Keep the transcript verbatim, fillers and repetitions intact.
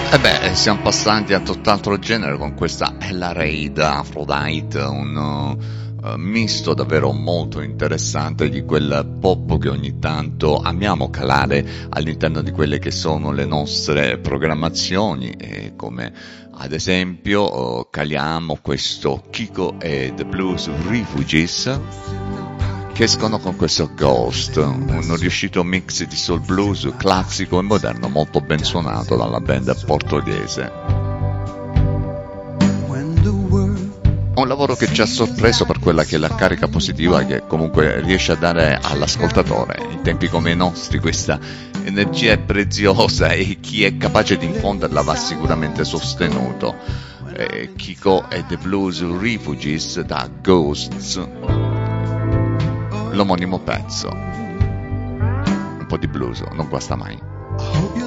E beh, siamo passati a tutt'altro genere con questa Ella Reid Aphrodite, un uh, misto davvero molto interessante di quel pop che ogni tanto amiamo calare all'interno di quelle che sono le nostre programmazioni, e come ad esempio uh, caliamo questo Kiko e The Blues Refugees, che escono con questo Ghost, un riuscito mix di soul blues classico e moderno molto ben suonato dalla band portoghese. Un lavoro che ci ha sorpreso per quella che è la carica positiva che comunque riesce a dare all'ascoltatore. In tempi come i nostri questa energia è preziosa e chi è capace di infonderla va sicuramente sostenuto. Eh, Kiko e The Blues Refugees da Ghosts, l'omonimo pezzo. Un po' di blues non guasta mai.